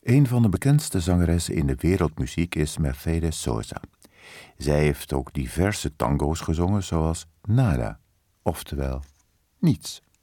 Een van de bekendste zangeressen in de wereldmuziek is Mercedes Sosa. Zij heeft ook diverse tango's gezongen, zoals Nada, oftewel niets.